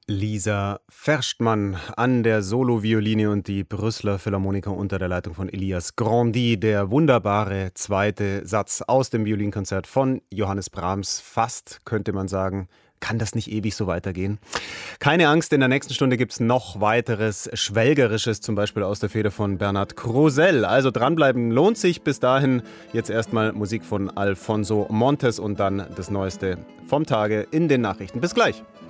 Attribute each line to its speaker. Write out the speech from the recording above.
Speaker 1: Lisa Verstmann an der Solovioline und die Brüsseler Philharmoniker unter der Leitung von Elias Grandy. Der wunderbare zweite Satz aus dem Violinkonzert von Johannes Brahms. Fast, könnte man sagen. Kann das nicht ewig so weitergehen? Keine Angst, in der nächsten Stunde gibt es noch weiteres Schwelgerisches, zum Beispiel aus der Feder von Bernhard Krusell. Also dranbleiben lohnt sich. Bis dahin jetzt erstmal Musik von Alfonso Montes und dann das Neueste vom Tage in den Nachrichten. Bis gleich.